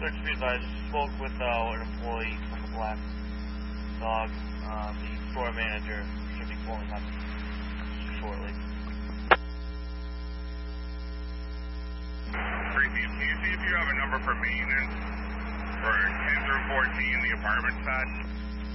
Search Street, I just spoke with an employee from the Black Dog. The store manager should be pulling up shortly. Tracy, can you see if you have a number for maintenance for 10 through 14, the apartment side?